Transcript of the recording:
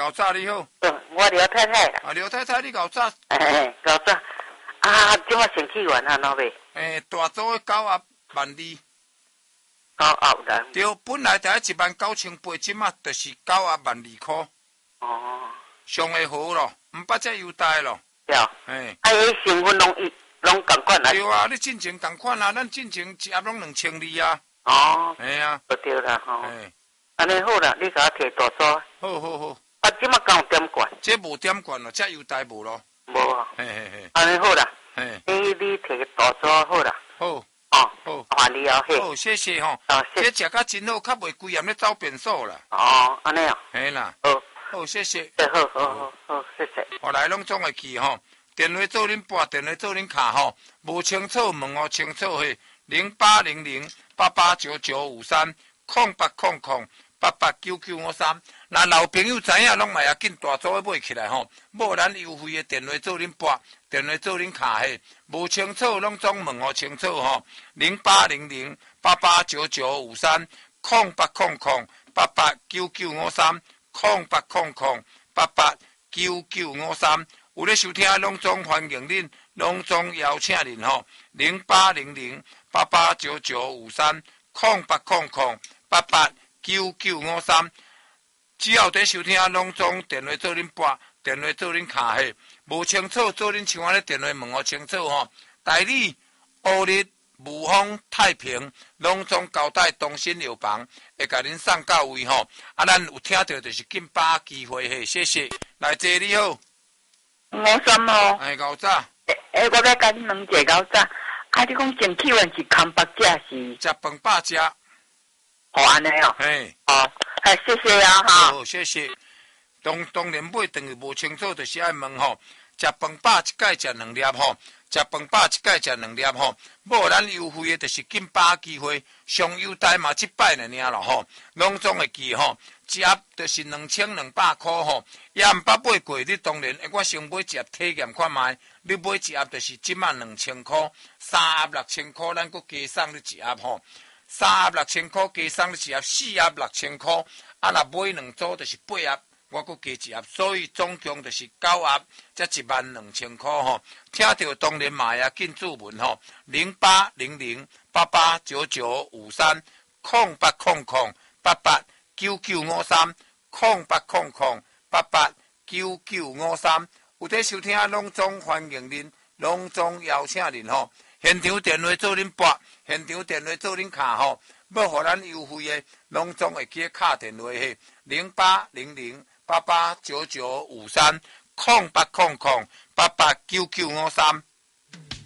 搞早你好。 我刘太太啦。 啊，刘太太，你搞早。 搞早。啊，怎么生气完啊？喏呗。 大组的狗啊，12,000。 狗后啦。 对，本来才19800，即马就是92000块。 哦。 上会好咯，唔捌遮优待咯。 对。伊成分拢共款啊。 对啊，你进前共款啊，咱进前一盒拢2200啊。 哦。 系啊。 对啦吼。安尼好啦，你甲我摕大组。 好好好。 啊，即马敢有点管？ 这无点管咯，遮优待无咯。 无啊。 嘿。 安尼好啦。你摕个大组好啦。 好。 好。换你后嘿。 好，谢谢吼。这食甲真好，较袂规暗咧走便所啦。 哦，安尼啊。 嘿啦。 好。 好，谢谢。 好，谢谢。 后来拢总会记吼，电话做恁拨，电话做恁卡吼，无清楚问哦，清楚嘿，0800889953，0800889953。那老朋友知影拢嘛要紧大组的买起来吼，无咱优惠的电话做恁拨，电话做恁卡嘿，无清楚拢总问哦，清楚吼，0800889953，0800889953。有咧收听拢总欢迎恁，拢总邀请恁吼，0800889953，0800889953。只要在收听拢总电话做恁拨，电话做恁卡嘿，无清楚做恁像安尼电话问我清楚吼。代理乌日无风太平，拢总交代东新药房会甲恁送到位吼。啊，咱有听到就是紧把握机会嘿，谢谢。来坐你好。 我什么？ 搞早。 我要甲你问一个搞早。啊，你讲前气温是空白食是？ 食饭饱食。 哦，安尼哦。 嘿。 谢谢啊哈。 好，谢谢。当然买等于无清楚，就是爱问吼。食饭饱一盖食2粒吼，食饭饱一盖食2粒吼。无咱优惠的，就是紧把握机会，上优待嘛1摆呢尔咯吼。拢总会记吼，一盒就是2200块吼。也毋捌买过，你当然，我先买一盒体验看卖。你买一盒就是12000块，3盒6000块，咱佫加送你一盒吼。3盒6000块加送你一盒，4盒6000块。啊，若买2组就是8盒。我佫加一盒，所以总共就是9盒，才12000块吼。听到当然嘛要紧注文吼，0800889953，0800889953，有在收听拢总欢迎恁，拢总邀请恁吼。现场电话做恁拨，现场电话做恁卡吼，要互咱优惠的，拢总会记敲电话嘿，0800889953，0800889953。